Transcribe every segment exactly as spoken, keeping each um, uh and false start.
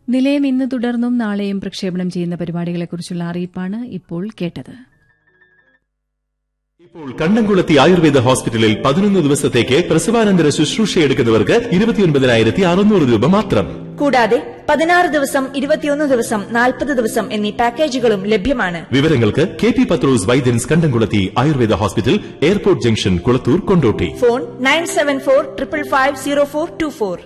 നിലയം ഇന്ന് തുടർന്നും നാളെയും പ്രക്ഷേപണം ചെയ്യുന്ന പരിപാടികളെക്കുറിച്ചുള്ള അറിയിപ്പാണ് ഇപ്പോൾ കേട്ടത്. ഇപ്പോൾ കണ്ണംകുളത്തി ആയുർവേദ ഹോസ്പിറ്റലിൽ പതിനൊന്ന് ദിവസത്തേക്ക് പ്രസവാനന്തര ശുശ്രൂഷയെടുക്കുന്നവർക്ക് ഇരുപത്തിയൊൻപതിനായിരത്തി അറുന്നൂറ് രൂപ മാത്രം. കൂടാതെ പതിനാറ് ദിവസം ഇരുപത്തിയൊന്ന് ദിവസം നാൽപ്പത് ദിവസം എന്നീ പാക്കേജുകളും ലഭ്യമാണ്. വിവരങ്ങൾക്ക് കെ പി പത്രോസ് വൈദ്യൻസ് കണ്ടംകുളത്തി Ayurveda hospital, airport junction, Kulathur, Kondotty. Phone nine seven four triple five zero four to four.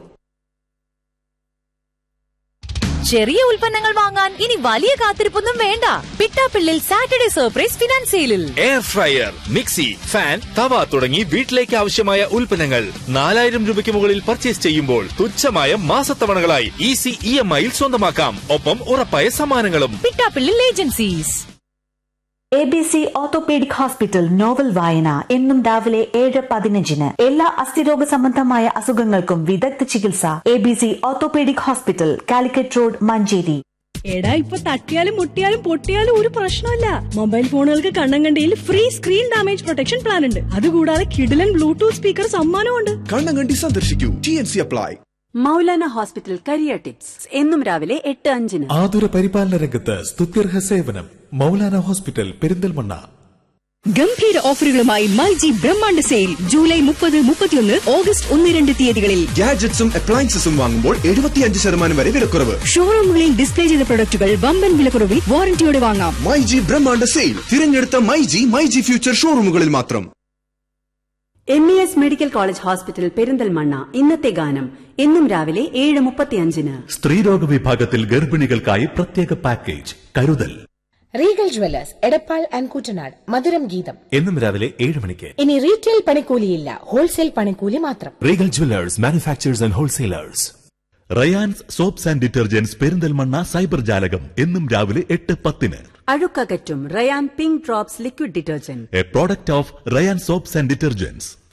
ചെറിയ ഉൽപ്പന്നങ്ങൾ വാങ്ങാൻ ഇനി വലിയ കാത്തിരിപ്പൊന്നും വേണ്ട. പിട്ടാപ്പിള്ളിൽ സാറ്റർഡേ സർപ്രൈസ് ഫിനാൻസ് സെയിലിൽ എയർ ഫ്രയർ, മിക്സി, ഫാൻ, തവ തുടങ്ങി വീട്ടിലേക്ക് ആവശ്യമായ ഉൽപ്പന്നങ്ങൾ നാലായിരം രൂപയ്ക്ക് മുകളിൽ പർച്ചേസ് ചെയ്യുമ്പോൾ തുച്ഛമായ മാസത്തവണകളായി ഈസി ഇ എം ഐയിൽ സ്വന്തമാക്കാം. ഒപ്പം ഉറപ്പായ സമ്മാനങ്ങളും. Pittappillil agencies. A B C orthopaedic hospital novel വായന എന്നും രാവിലെ ഏഴ് പതിനഞ്ചിന്. എല്ലാ അസ്ഥിരോഗ സംബന്ധമായ അസുഖങ്ങൾക്കും വിദഗ്ധ ചികിത്സ. A B C orthopaedic hospital, Calicut road, Manjeri. എടാ, ഇപ്പൊ തട്ടിയാലും മുട്ടിയാലും പൊട്ടിയാലും ഒരു പ്രശ്നമല്ല. Mobile ഫോണുകൾക്ക് കണ്ണങ്കണ്ടിയിൽ free screen damage protection plan ഉണ്ട്. അതുകൂടാതെ കിഡിലൻ ബ്ലൂടൂത്ത് സ്പീക്കർ സമ്മാനമുണ്ട്. കണ്ണങ്കണ്ടി സന്ദർശിക്കൂ. T N C apply. Maulana hospital career tips എന്നും രാവിലെ എട്ട് അഞ്ചിന്. ആതുര പരിപാലന രംഗത്ത് സ്തുത്യർഹ സേവനം. മൗലാന ഹോസ്പിറ്റൽ, പെരിന്തൽമണ്ണ. ഗംഭീര ഓഫറുകളുമായി മൈജി ബ്രഹ്മാണ്ഡ സെയിൽ ജൂലൈ മുപ്പത് മുപ്പത്തിയൊന്ന് ഓഗസ്റ്റ് ഒന്ന് രണ്ട് തീയതികളിൽ. ഗാഡ്ജറ്റ്സും അപ്ലയൻസസും വാങ്ങുമ്പോൾ എഴുപത്തിയഞ്ച് ശതമാനം വരെ വിലക്കുറവ്. ഷോറൂമുകളിൽ ഡിസ്പ്ലേ ചെയ്ത പ്രൊഡക്റ്റുകൾ വമ്പൻ വിലക്കുറവിൽ വാറന്റിയോടെ വാങ്ങാം. മൈജി ബ്രഹ്മാണ്ഡ സെയിൽ തിരഞ്ഞെടുത്ത മൈജി മൈജി ഫ്യൂച്ചർ ഷോറൂമുകളിൽ മാത്രം. M E S medical college hospital, Perinthalmanna. ഇന്നത്തെ ഗാനം എന്നും രാവിലെ ഏഴ് മുപ്പത്തിയഞ്ചിന്. സ്ത്രീരോഗ വിഭാഗത്തിൽ ഗർഭിണികൾക്കായി പ്രത്യേക പാക്കേജ് കരുതൽ. Regal Jewellers, Edappal and Koottanad. മധുരം ഗീതം എന്നും രാവിലെ ഏഴ് മണിക്ക്. ഇനി റീറ്റെയിൽ പണിക്കൂലിയില്ല, ഹോൾസെയിൽ പണിക്കൂലി മാത്രം. Regal Jewellers, manufacturers and wholesalers. Rayan's soaps and detergents, Perinthalmanna cyber ജാലകം എന്നും രാവിലെ എട്ട് പത്തിന്. അഴുക്കകറ്റും Ryan pink drops liquid detergent, A product of Ryan soaps and detergents.